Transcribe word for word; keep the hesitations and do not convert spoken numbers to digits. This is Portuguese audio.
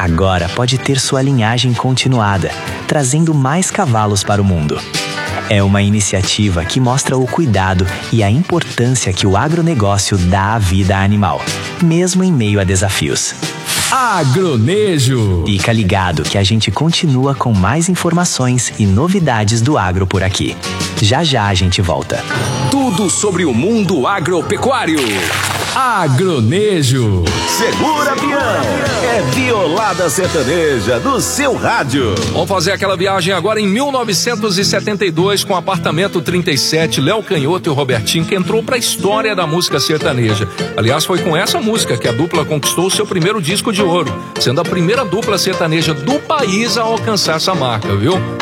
agora pode ter sua linhagem continuada, trazendo mais cavalos para o mundo. É uma iniciativa que mostra o cuidado e a importância que o agronegócio dá à vida animal, mesmo em meio a desafios. Agronejo! Fica ligado que a gente continua com mais informações e novidades do agro por aqui. Já já a gente volta. Tudo sobre o mundo agropecuário. Agronejo. Segura, Pião! É Violada Sertaneja do seu rádio. Vamos fazer aquela viagem agora em mil novecentos e setenta e dois com Apartamento trinta e sete, Léo Canhoto e o Robertinho, que entrou para a história da música sertaneja. Aliás, foi com essa música que a dupla conquistou o seu primeiro disco de ouro, sendo a primeira dupla sertaneja do país a alcançar essa marca, viu?